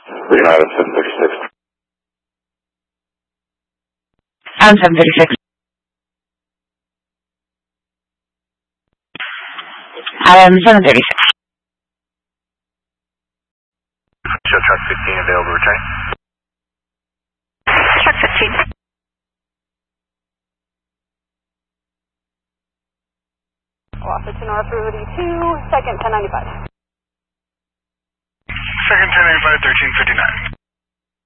Adam 736. Adam 736. Adam 736. Show truck 15 available to return. Truck 15. Officer to North Route 2, second 1095. Second 1095, 1359.